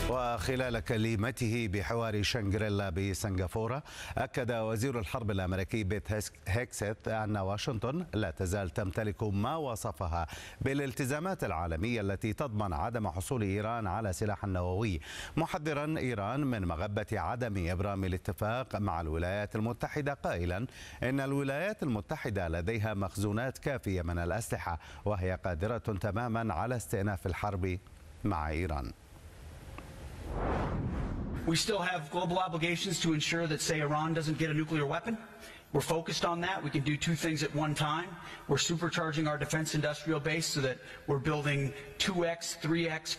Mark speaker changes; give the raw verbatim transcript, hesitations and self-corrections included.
Speaker 1: وخلال كلمته بحوار شانغريلا بسنغافورة، أكد وزير الحرب الأمريكي بيت هيكسيت أن واشنطن لا تزال تمتلك ما وصفها بالالتزامات العالمية التي تضمن عدم حصول إيران على سلاح نووي، محذرا إيران من مغبة عدم إبرام الاتفاق مع الولايات المتحدة، قائلا إن الولايات المتحدة لديها مخزونات كافية من الأسلحة وهي قادرة تماما على استئناف الحرب مع إيران.
Speaker 2: We still have global obligations to ensure that, say, Iran doesn't get a nuclear weapon. We're focused on that. We can do two things at one time. We're supercharging our defense industrial base so that we're building two X, three X,